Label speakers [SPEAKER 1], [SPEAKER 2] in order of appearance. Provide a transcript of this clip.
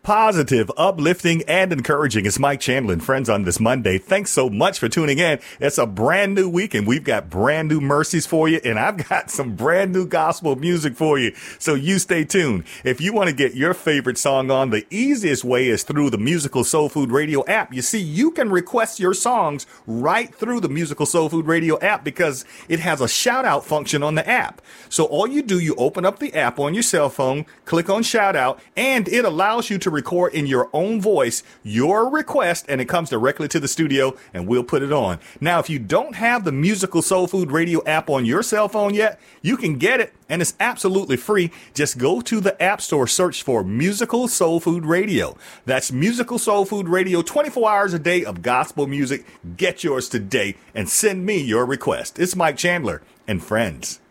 [SPEAKER 1] Positive, uplifting, and encouraging. It's Mike Chandler and friends on this Monday. Thanks so much for tuning in. It's a brand new week and we've got brand new mercies for you, and I've got some brand new gospel music for you. So you stay tuned. If you want to get your favorite song on, the easiest way is through the Musical Soul Food Radio app. You see, you can request your songs right through the Musical Soul Food Radio app because it has a shout out function on the app. So all you do, you open up the app on your cell phone, click on shout out, and it allows you to record in your own voice your request, and it comes directly to the studio and we'll put it on. Now, if you don't have the Musical Soul Food Radio app on your cell phone yet, you can get it and it's absolutely free. Just go to the App Store, search for Musical Soul Food Radio. That's Musical Soul Food Radio, 24 hours a day of gospel music. Get yours today and send me your request. It's Mike Chandler and friends.